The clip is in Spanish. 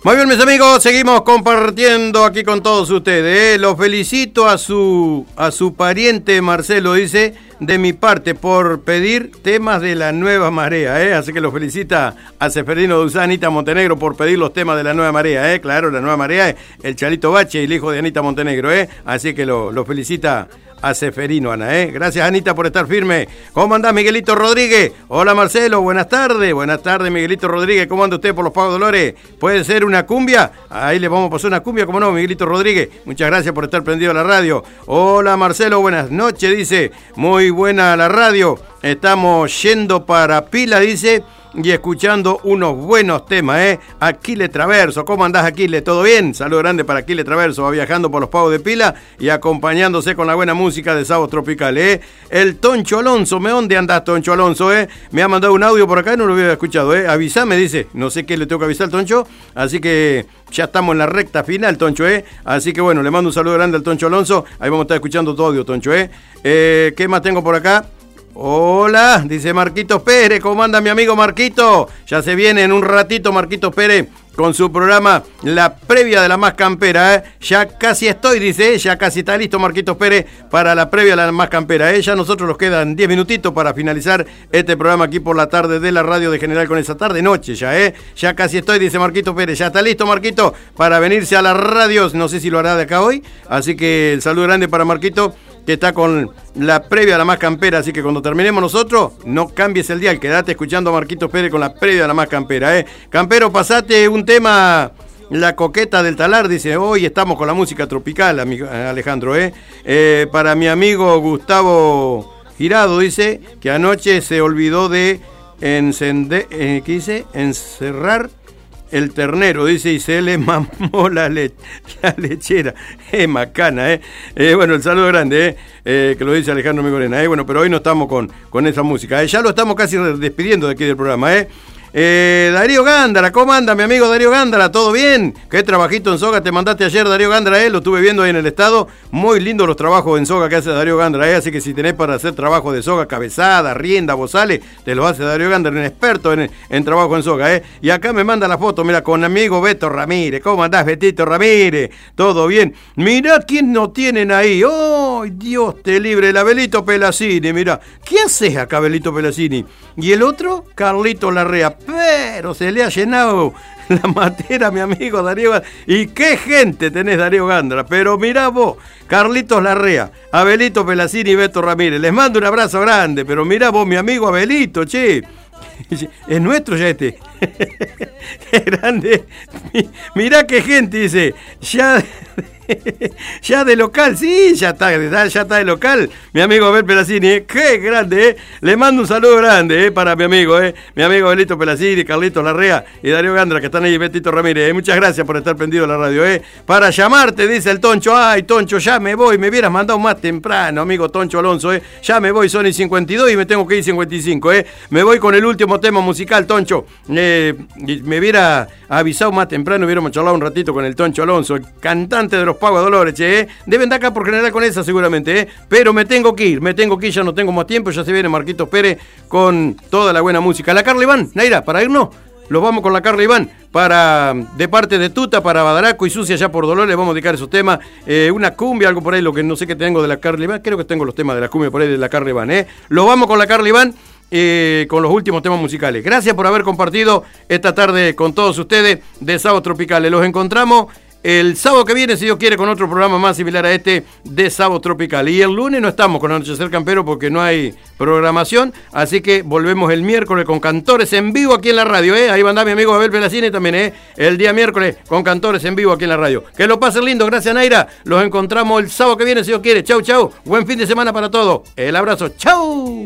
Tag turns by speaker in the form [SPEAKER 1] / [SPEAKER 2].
[SPEAKER 1] Muy bien, mis amigos, seguimos compartiendo aquí con todos ustedes. Los felicito a su pariente Marcelo, dice, de mi parte, por pedir temas de la nueva marea, Así que los felicita a Seferino Duzá, Anita Montenegro, por pedir los temas de la nueva marea, Claro, la nueva marea es el Chalito Bache, el hijo de Anita Montenegro, Así que lo felicita a Seferino, Ana, Gracias, Anita, por estar firme. ¿Cómo andás, Miguelito Rodríguez? Hola, Marcelo, buenas tardes. Buenas tardes, Miguelito Rodríguez. ¿Cómo anda usted por los Pagos Dolores? ¿Puede ser una cumbia? Ahí le vamos a pasar una cumbia, ¿cómo no, Miguelito Rodríguez? Muchas gracias por estar prendido a la radio. Hola, Marcelo, buenas noches, dice. Muy buena la radio. Estamos yendo para Pila, dice, y escuchando unos buenos temas, Aquile Traverso. ¿Cómo andás, Aquile? ¿Todo bien? Saludo grande para Aquile Traverso, va viajando por los Pagos de Pila y acompañándose con la buena música de Sábado Tropical, El Toncho Alonso, ¿dónde andás, Toncho Alonso, Me ha mandado un audio por acá y no lo había escuchado, Avisame, dice, no sé qué le tengo que avisar al Toncho, así que ya estamos en la recta final, Toncho, Así que bueno, le mando un saludo grande al Toncho Alonso, ahí vamos a estar escuchando tu audio, Toncho, ¿Qué más tengo por acá? Hola, dice Marquitos Pérez, ¿cómo anda mi amigo Marquito? Ya se viene en un ratito Marquitos Pérez con su programa La Previa de la Más Campera, Ya casi estoy, dice, ya casi está listo Marquitos Pérez para la Previa de la Más Campera, Ya a nosotros nos quedan 10 minutitos para finalizar este programa aquí por la tarde de la radio de General con esa tarde-noche ya casi estoy, dice Marquitos Pérez, ya está listo Marquito para venirse a la radio, no sé si lo hará de acá hoy, así que el saludo grande para Marquito, que está con la Previa de la Más Campera, así que cuando terminemos nosotros, no cambies el dial, quédate escuchando a Marquitos Pérez con la Previa de la Más Campera, Campero, pasate un tema, La Coqueta del Talar, dice, hoy estamos con la música tropical, Alejandro, para mi amigo Gustavo Girado, dice, que anoche se olvidó de encerrar el ternero, dice, y se le mamó la lechera. Macana, Bueno, el saludo grande, que lo dice Alejandro Migorena, Bueno, pero hoy no estamos con esa música, Ya lo estamos casi despidiendo de aquí del programa, Darío Gándara, ¿cómo anda mi amigo Darío Gándara? ¿Todo bien? ¿Qué trabajito en soga te mandaste ayer, Darío Gándara? Lo estuve viendo ahí en el estado. Muy lindo los trabajos en soga que hace Darío Gándara, Así que si tenés para hacer trabajo de soga, cabezada, rienda, bozales, te lo hace Darío Gándara, un experto en trabajo en soga, Y acá me manda la foto, mira, con amigo Beto Ramírez. ¿Cómo andás, Betito Ramírez? ¿Todo bien? Mirá quién nos tienen ahí. ¡Oh, Dios te libre! El Abelito Pelacini, mirá. ¿Qué haces acá, Abelito Pelacini? Y el otro, Carlito Larrea. Pero se le ha llenado la matera, mi amigo Darío Gándara. Y qué gente tenés, Darío Gándara. Pero mirá vos, Carlitos Larrea, Abelito Pelacini y Beto Ramírez. Les mando un abrazo grande. Pero mirá vos, mi amigo Abelito, che. Es nuestro ya este. Qué grande. Mirá qué gente, dice. Ya de local, sí, ya está de local, mi amigo Abel Pelacini, qué grande, Le mando un saludo grande, para mi amigo, mi amigo Abelito Pelacini, Carlitos Larrea y Darío Gándara, que están ahí, Betito Ramírez, Muchas gracias por estar prendido a la radio, Para llamarte, dice el Toncho, ay, Toncho, ya me voy, me hubieras mandado más temprano, amigo Toncho Alonso, Ya me voy, son y 52 y me tengo que ir 55, Me voy con el último tema musical, Toncho, me hubiera avisado más temprano, hubiéramos charlado un ratito con el Toncho Alonso, el cantante de los Pagos Dolores, deben de acá por General con esa seguramente, pero me tengo que ir, ya no tengo más tiempo, ya se viene Marquitos Pérez con toda la buena música. La Carla Iván, Naira, para irnos, los vamos con la Carla Iván, de parte de Tuta, para Badaraco y Sucia allá por Dolores, vamos a dedicar esos temas, una cumbia, algo por ahí, lo que no sé qué tengo de la Carla Iván, creo que tengo los temas de la cumbia por ahí de la Carla Iván, Los vamos con la Carla Iván, con los últimos temas musicales. Gracias por haber compartido esta tarde con todos ustedes de Sábado Tropicales. Los encontramos el sábado que viene, si Dios quiere, con otro programa más similar a este de Sábado Tropical. Y el lunes no estamos con Anochecer Campero porque no hay programación, así que volvemos el miércoles con Cantores en vivo aquí en la radio, Ahí va a andar mi amigo Abel Pelacini también, El día miércoles con Cantores en vivo aquí en la radio. Que lo pasen lindo, gracias Naira. Los encontramos el sábado que viene, si Dios quiere. Chau, chau. Buen fin de semana para todos. El abrazo. Chau.